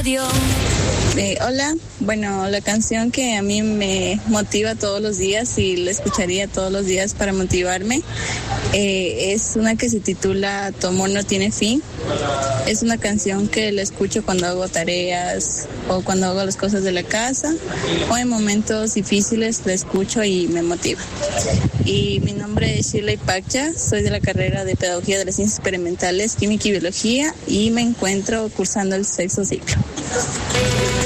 radio. Hola, bueno, la canción que a mí me motiva todos los días y la escucharía todos los días para motivarme es una que se titula Tu amor no tiene fin. Es una canción que la escucho cuando hago tareas o cuando hago las cosas de la casa o en momentos difíciles la escucho y me motiva. Y mi nombre es Shirley Paccha, soy de la carrera de Pedagogía de las Ciencias Experimentales, Química y Biología y me encuentro cursando el 6º ciclo.